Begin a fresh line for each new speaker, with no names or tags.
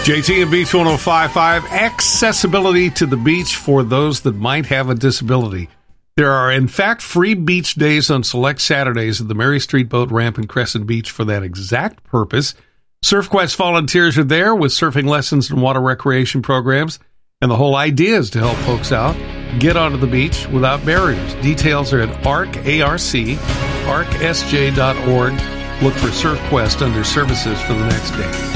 JT and Beach 105.5, accessibility to the beach for those that might have a disability. There are, in fact, free beach days on select Saturdays at the Mary Street Boat Ramp in Crescent Beach for that exact purpose. SurfQuest volunteers are there with surfing lessons and water recreation programs, and the whole idea is to help folks out get onto the beach without barriers. Details are at arcsj.org. Look for SurfQuest under services for the next day.